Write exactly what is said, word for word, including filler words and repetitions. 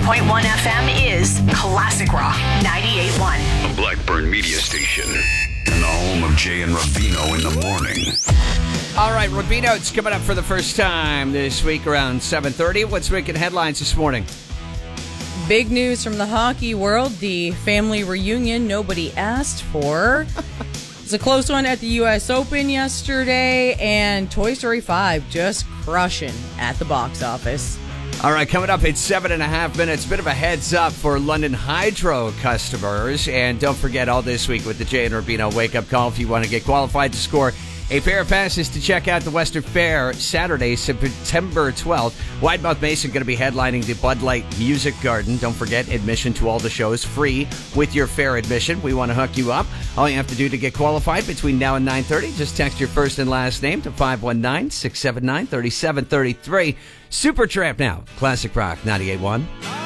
point one F M is Classic Rock ninety-eight point one. A Blackburn media station. And the home of Jay and Ravino in the morning. All right, Ravino, it's coming up for the first time this week around seven thirty. What's making headlines this morning? Big news from the hockey world. The family reunion nobody asked for. It's a close one at the U S Open yesterday, and Toy Story five just crushing at the box office. All right, coming up in seven and a half minutes, bit of a heads up for London Hydro customers. And don't forget, all this week with the Jay and Ravino wake-up call, if you want to get qualified to score a pair of passes to check out the Western Fair Saturday, September twelfth. Widemouth Mason going to be headlining the Bud Light Music Garden. Don't forget, admission to all the shows free with your fair admission. We want to hook you up. All you have to do to get qualified between now and nine thirty, just text your first and last name to five one nine, six seven nine, three seven three three. Supertramp now. Classic Rock ninety-eight point one.